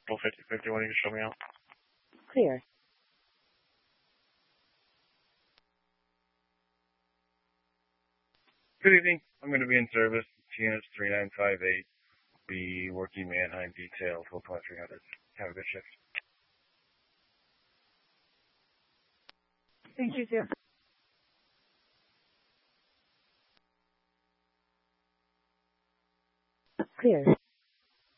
Full 50/50, why don't you show me out? Clear. Good evening. I'm going to be in service. Units 3958. Be working Manheim detail 12.300. Have a good shift. Thank you, sir. Clear.